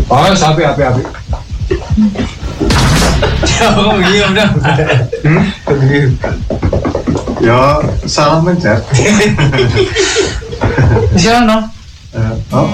Oh, api. Jauh diem dong. Ya salah mencet. Di sana. Oh,